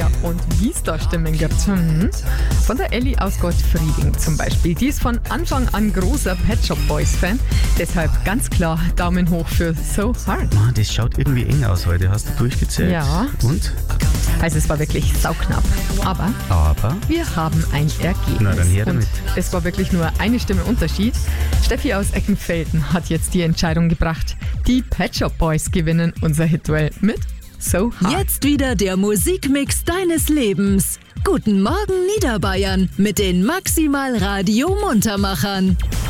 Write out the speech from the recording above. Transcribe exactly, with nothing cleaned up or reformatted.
Ja, und wie es da Stimmen gibt. Hm. Von der Ellie aus Gottfrieding zum Beispiel. Die ist von Anfang an großer Pet Shop Boys Fan. Deshalb ganz klar Daumen hoch für So Hard. Mann, das schaut irgendwie eng aus heute. Hast du durchgezählt? Ja. Und? Also es war wirklich sauknapp. Aber, Aber? wir haben ein Ergebnis. Na, dann her damit. Und es war wirklich nur eine Stimme Unterschied. Steffi aus Eckenfelden hat jetzt die Entscheidung gebracht. Die Pet Shop Boys gewinnen unser Hitduell mit So Hard. Jetzt wieder der Musikmix deines Lebens. Guten Morgen Niederbayern mit den Maximal Radio Muntermachern.